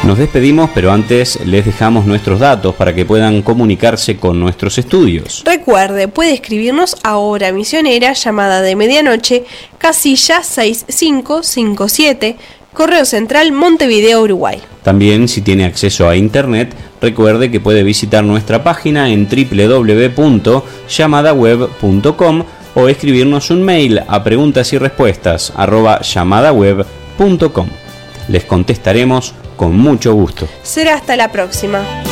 Nos despedimos, pero antes les dejamos nuestros datos para que puedan comunicarse con nuestros estudios. Recuerde, puede escribirnos a Hora Misionera, llamada de medianoche, casilla 6557, Correo Central, Montevideo, Uruguay. También, si tiene acceso a internet, recuerde que puede visitar nuestra página en www.llamadaweb.com o escribirnos un mail a preguntasyrespuestas@llamadaweb.com. Les contestaremos con mucho gusto. Será hasta la próxima.